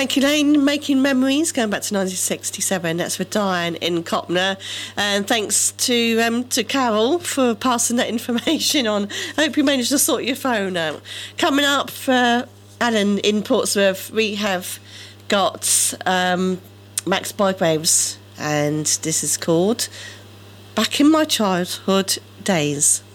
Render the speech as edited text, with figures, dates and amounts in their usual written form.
Thank you, Lane. Making Memories, going back to 1967. That's for Diane in Copner. And thanks to Carol for passing that information on. I hope you managed to sort your phone out. Coming up for Alan in Portsmouth, we have got Max Bygraves, and this is called Back in My Childhood Days.